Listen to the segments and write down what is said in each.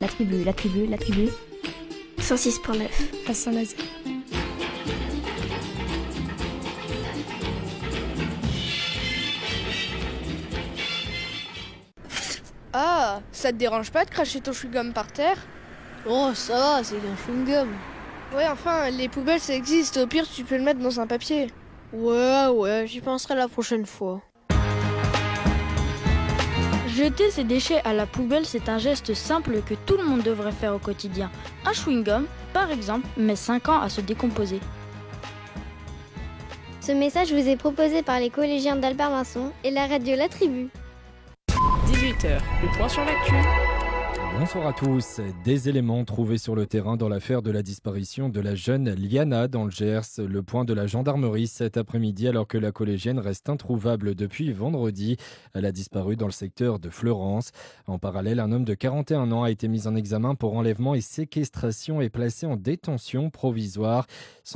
La tribu. 106.9 à Saint-Nazaire. Ah, ça te dérange pas de cracher ton chewing-gum par terre? Oh, ça va, c'est un chewing-gum. Ouais, enfin, les poubelles ça existe, au pire tu peux le mettre dans un papier. Ouais, j'y penserai la prochaine fois. Jeter ses déchets à la poubelle, c'est un geste simple que tout le monde devrait faire au quotidien. Un chewing-gum, par exemple, met 5 ans à se décomposer. Ce message vous est proposé par les collégiens d'Albert Vincent et la radio La Tribu. 18h, le point sur l'actu. Bonsoir à tous. Des éléments trouvés sur le terrain dans l'affaire de la disparition de la jeune Liana dans le Gers. Le point de la gendarmerie cet après-midi alors que la collégienne reste introuvable depuis vendredi. Elle a disparu dans le secteur de Fleurance. En parallèle, un homme de 41 ans a été mis en examen pour enlèvement et séquestration et placé en détention provisoire.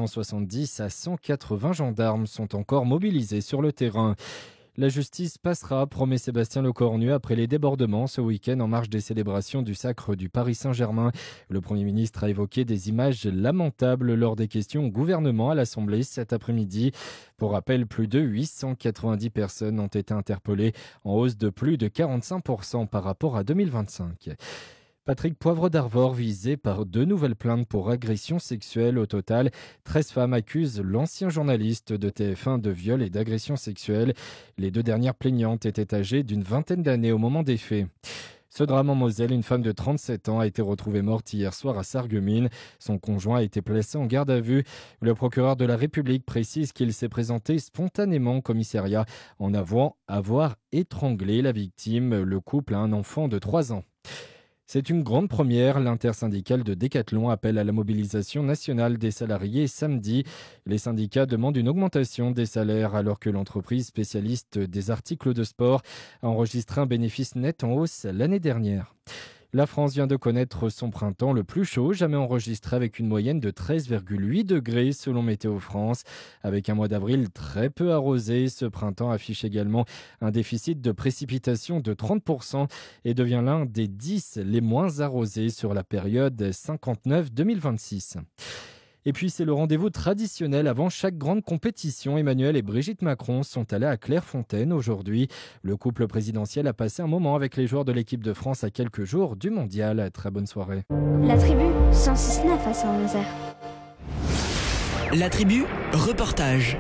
170 à 180 gendarmes sont encore mobilisés sur le terrain. La justice passera, promet Sébastien Lecornu, après les débordements ce week-end en marge des célébrations du sacre du Paris Saint-Germain. Le Premier ministre a évoqué des images lamentables lors des questions au gouvernement à l'Assemblée cet après-midi. Pour rappel, plus de 890 personnes ont été interpellées, en hausse de plus de 45% par rapport à 2025. Patrick Poivre d'Arvor visé par 2 nouvelles plaintes pour agression sexuelle. Au total, 13 femmes accusent l'ancien journaliste de TF1 de viol et d'agression sexuelle. Les 2 dernières plaignantes étaient âgées d'une vingtaine d'années au moment des faits. Ce drame en Moselle, une femme de 37 ans a été retrouvée morte hier soir à Sarreguemines. Son conjoint a été placé en garde à vue. Le procureur de la République précise qu'il s'est présenté spontanément au commissariat en avouant avoir étranglé la victime. Le couple a un enfant de 3 ans. C'est une grande première. L'intersyndicale de Décathlon appelle à la mobilisation nationale des salariés samedi. Les syndicats demandent une augmentation des salaires alors que l'entreprise spécialiste des articles de sport a enregistré un bénéfice net en hausse l'année dernière. La France vient de connaître son printemps le plus chaud jamais enregistré avec une moyenne de 13,8 degrés selon Météo France. Avec un mois d'avril très peu arrosé, ce printemps affiche également un déficit de précipitation de 30% et devient l'un des 10 les moins arrosés sur la période 59-2026. Et puis c'est le rendez-vous traditionnel avant chaque grande compétition. Emmanuel et Brigitte Macron sont allés à Clairefontaine aujourd'hui. Le couple présidentiel a passé un moment avec les joueurs de l'équipe de France à quelques jours du mondial. Très bonne soirée. La tribu, 106.9 à Saint-Nazaire. La tribu, reportage.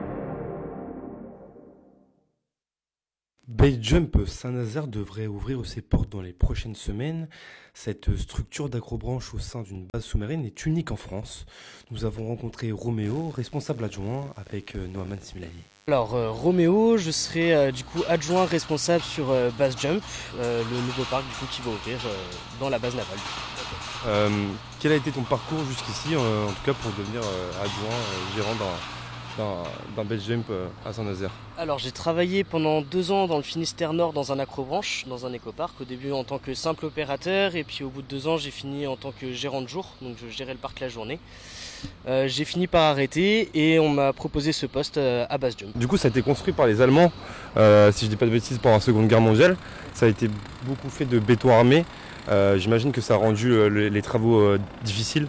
Base Jump Saint-Nazaire devrait ouvrir ses portes dans les prochaines semaines. Cette structure d'agrobranche au sein d'une base sous-marine est unique en France. Nous avons rencontré Roméo, responsable adjoint, avec Noaman Similani. Alors Roméo, je serai du coup adjoint responsable sur Base Jump, le nouveau parc du coup qui va ouvrir dans la base navale. Quel a été ton parcours jusqu'ici, en tout cas pour devenir adjoint, gérant d'un Base Jump à Saint-Nazaire? Alors j'ai travaillé pendant 2 ans dans le Finistère Nord dans un acrobranche, dans un écoparc, au début en tant que simple opérateur et puis au bout de 2 ans j'ai fini en tant que gérant de jour, donc je gérais le parc la journée. J'ai fini par arrêter et on m'a proposé ce poste à Base Jump. Du coup ça a été construit par les Allemands, si je dis pas de bêtises, pendant la Seconde Guerre mondiale. Ça a été beaucoup fait de béton armé. J'imagine que ça a rendu les travaux difficiles.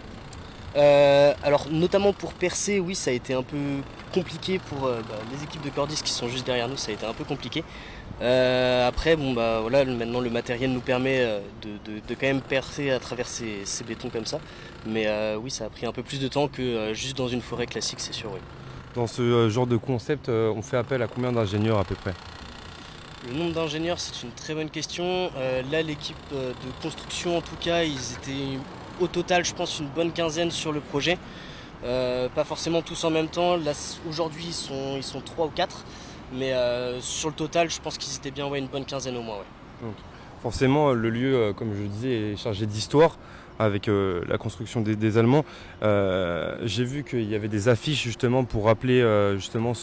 Alors notamment pour percer, oui ça a été un peu compliqué pour les équipes de cordistes qui sont juste derrière nous, ça a été un peu compliqué. Après voilà, maintenant le matériel nous permet de quand même percer à travers ces bétons comme ça. Mais oui ça a pris un peu plus de temps que juste dans une forêt classique, c'est sûr, oui. Dans ce genre de concept, on fait appel à combien d'ingénieurs à peu près? Le nombre d'ingénieurs c'est une très bonne question. Là l'équipe de construction en tout cas, ils étaient au total je pense une bonne quinzaine sur le projet. Pas forcément tous en même temps. Là aujourd'hui ils sont 3 ou 4. Mais sur le total je pense qu'ils étaient bien une bonne quinzaine au moins. Ouais. Donc, forcément le lieu comme je le disais est chargé d'histoire avec la construction des Allemands. J'ai vu qu'il y avait des affiches justement pour rappeler justement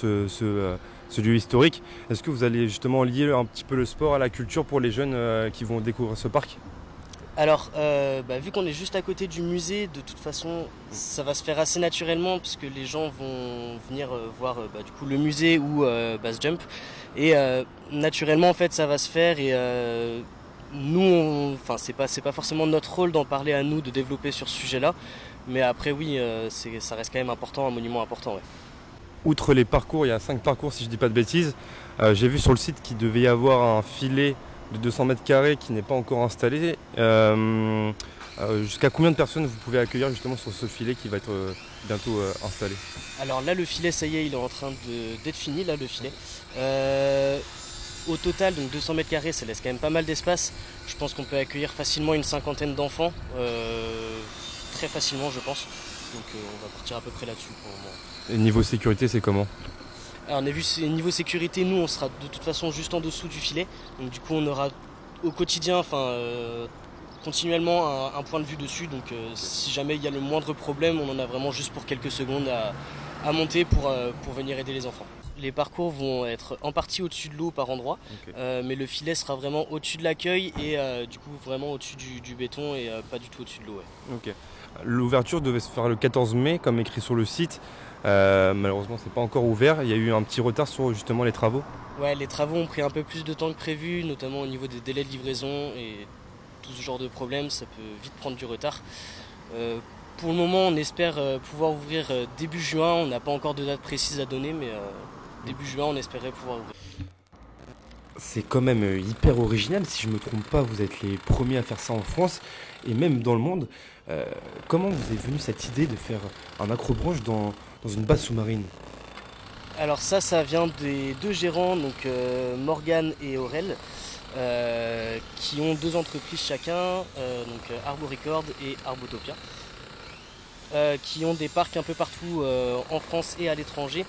ce lieu historique. Est-ce que vous allez justement lier un petit peu le sport à la culture pour les jeunes qui vont découvrir ce parc? Alors, vu qu'on est juste à côté du musée, de toute façon, ça va se faire assez naturellement puisque les gens vont venir voir du coup le musée ou Base Jump. Et naturellement, en fait, ça va se faire et nous, c'est pas forcément notre rôle d'en parler à nous, de développer sur ce sujet-là. Mais après, oui, ça reste quand même important, un monument important. Ouais. Outre les parcours, il y a 5 parcours si je dis pas de bêtises. J'ai vu sur le site qu'il devait y avoir un filet de 200 mètres carrés qui n'est pas encore installé. Jusqu'à combien de personnes vous pouvez accueillir justement sur ce filet qui va être bientôt installé? Alors là, le filet, ça y est, il est en train d'être fini, là, le filet. Au total, donc 200 mètres carrés, ça laisse quand même pas mal d'espace. Je pense qu'on peut accueillir facilement une cinquantaine d'enfants, très facilement, je pense. Donc on va partir à peu près là-dessus pour le moment. Et niveau sécurité, c'est comment? Alors on a vu niveau sécurité, nous on sera de toute façon juste en dessous du filet. Donc du coup on aura au quotidien, continuellement un point de vue dessus. Donc si jamais il y a le moindre problème, on en a vraiment juste pour quelques secondes à monter pour venir aider les enfants. Les parcours vont être en partie au-dessus de l'eau par endroit, mais le filet sera vraiment au-dessus de l'accueil et du coup vraiment au-dessus du béton et pas du tout au-dessus de l'eau. Ouais. Okay. L'ouverture devait se faire le 14 mai, comme écrit sur le site. Malheureusement, c'est pas encore ouvert. Il y a eu un petit retard sur justement les travaux. Ouais, les travaux ont pris un peu plus de temps que prévu, notamment au niveau des délais de livraison et tout ce genre de problème. Ça peut vite prendre du retard. Pour le moment, on espère pouvoir ouvrir début juin. On n'a pas encore de date précise à donner, mais début juin, on espérait pouvoir ouvrir. C'est quand même hyper original, si je ne me trompe pas, vous êtes les premiers à faire ça en France et même dans le monde. Comment vous est venue cette idée de faire un accrobranche dans une base sous-marine? Alors ça vient des 2 gérants, donc Morgane et Aurel, qui ont 2 entreprises chacun, donc Arboricord et Arbotopia, qui ont des parcs un peu partout en France et à l'étranger.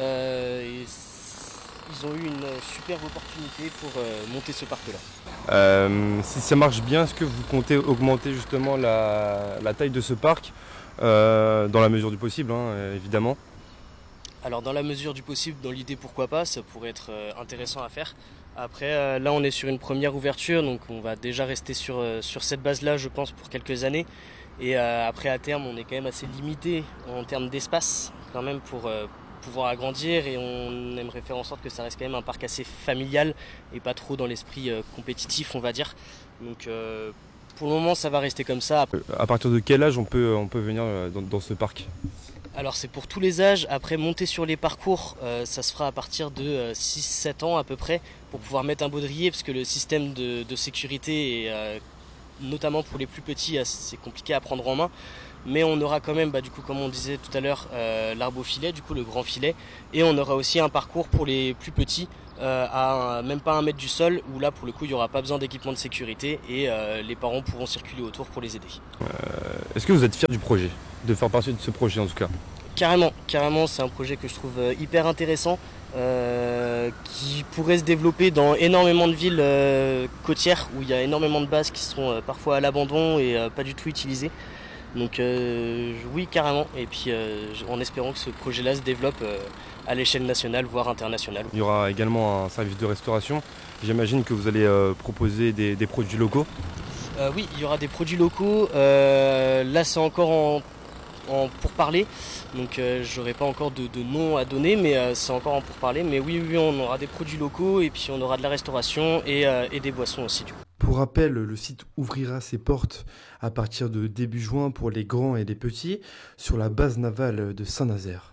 Ils ont eu une superbe opportunité pour monter ce parc-là. Si ça marche bien, est-ce que vous comptez augmenter justement la taille de ce parc dans la mesure du possible, évidemment? Alors dans la mesure du possible, dans l'idée pourquoi pas, ça pourrait être intéressant à faire. Après là on est sur une première ouverture, donc on va déjà rester sur cette base-là je pense pour quelques années. Et après à terme on est quand même assez limité en termes d'espace quand même pour pouvoir agrandir et on aimerait faire en sorte que ça reste quand même un parc assez familial et pas trop dans l'esprit compétitif on va dire. Donc pour le moment ça va rester comme ça. À partir de quel âge on peut venir dans ce parc? Alors c'est pour tous les âges, après monter sur les parcours ça se fera à partir de 6-7 ans à peu près pour pouvoir mettre un baudrier parce que le système de sécurité est notamment pour les plus petits c'est compliqué à prendre en main. Mais on aura quand même, du coup, comme on disait tout à l'heure, l'arbo-filet, du coup le grand filet. Et on aura aussi un parcours pour les plus petits, même pas 1 mètre du sol, où là pour le coup il n'y aura pas besoin d'équipement de sécurité et les parents pourront circuler autour pour les aider. Est-ce que vous êtes fiers du projet, de faire partie de ce projet en tout cas? Carrément, c'est un projet que je trouve hyper intéressant, qui pourrait se développer dans énormément de villes côtières, où il y a énormément de bases qui sont parfois à l'abandon et pas du tout utilisées. Donc oui carrément et puis en espérant que ce projet-là se développe à l'échelle nationale voire internationale. Il y aura également un service de restauration. J'imagine que vous allez proposer des produits locaux. Oui, il y aura des produits locaux. Là c'est encore en pourparlers. Donc j'aurai pas encore de nom à donner mais c'est encore en pourparlers. Mais oui on aura des produits locaux et puis on aura de la restauration et des boissons aussi du coup. Pour rappel, le site ouvrira ses portes à partir de début juin pour les grands et les petits sur la base navale de Saint-Nazaire.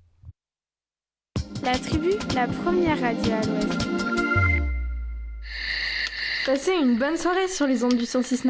La tribu, la première radio à l'Ouest. Passez une bonne soirée sur les ondes du 106.9.